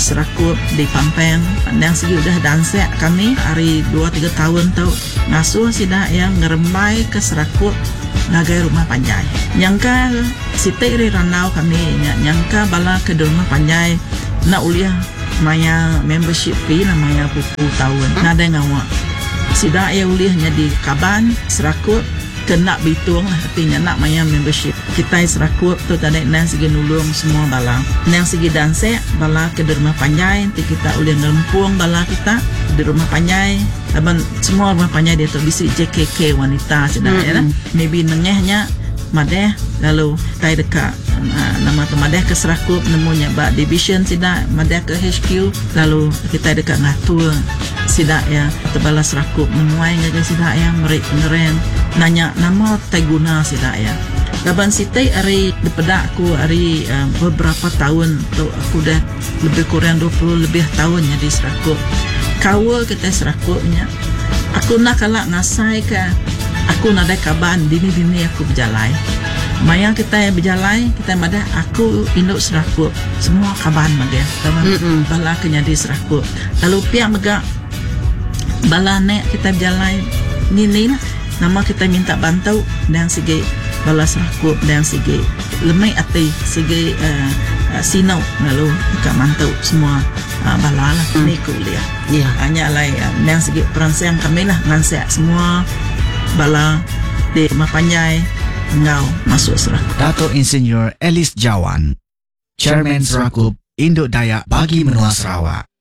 serakup di Pampeng. Yang segi udah dansek kami hari 2-3 tahun tu ngasuh sida yang ngerembai ke serakup nagai rumah panjai. Nyangka sitik ri ranau kami nyangka bala ke rumah panjai nak uliah maya membership fee namanya pupu tahun. Nada ngawak. Sida ya uliahnya di Kaban serakup kena bitung lah artinya nak maya membership. Kita serakup tu tadi nang segi nulung semua bala. Nang segi danse bala ke rumah panjai nanti kita uliah ngerempung bala kita di rumah panjai. Taban semua rumah panjai dia tu bisi JKK wanita sida ya. Maybe nengehnya madeh lalu tai dekat nama tu madeh ke serakup nemunya ba division sida madeh ke HQ lalu kita dekat ngatur sida ya tebala serakup menuai ngaja sida ya ngereng nanya nama tai guna sida ya. Laban sitai hari daripada aku hari beberapa tahun tu aku dah lebih kurang 20 lebih tahun jadi serakup. Kawal kita serakupnya. Aku nak kalak ngasai ke aku nak ada kaban dini aku berjalan. Maya kita berjalan kita madah aku induk serakup semua kaban madah. Bala kenya di serakup. Lalu pihak megak bala nek kita berjalan ni lah. Nama kita minta bantu dan segi bala serakup dan segi lemai ati segi sinau lalu kita bantu semua bala lah ni kuliah. Ya. Hanya lai yang segi perancang kami lah ngansek semua bala di rumah panjai ngau masuk serakup. Dato Insinyur Elis Jawan, Chairman Serakup Induk Dayak Bagi Menua Sarawak.